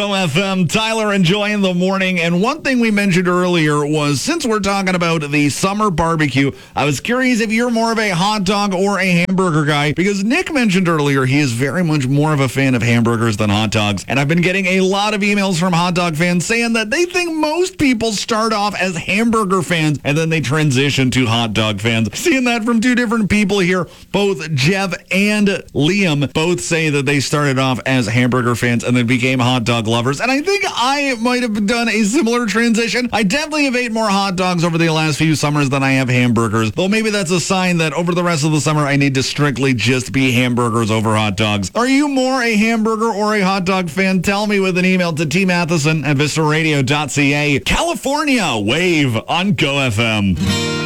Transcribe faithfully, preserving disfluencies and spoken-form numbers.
Go F M, Tyler enjoying the morning. And one thing we mentioned earlier was, since we're talking about the summer barbecue, I was curious if you're more of a hot dog or a hamburger guy, because Nick mentioned earlier he is very much more of a fan of hamburgers than hot dogs. And I've been getting a lot of emails from hot dog fans saying that they think most people start off as hamburger fans and then they transition to hot dog fans. Seeing that from two different people here, both Jeff and Liam both say that they started off as hamburger fans and then became hot dog lovers. And I think I might have done a similar transition. I definitely have ate more hot dogs over the last few summers than I have hamburgers. Though maybe that's a sign that over the rest of the summer, I need to strictly just be hamburgers over hot dogs. Are you more a hamburger or a hot dog fan? Tell me with an email to t matheson at vista radio dot c a. California, Wave on Go F M.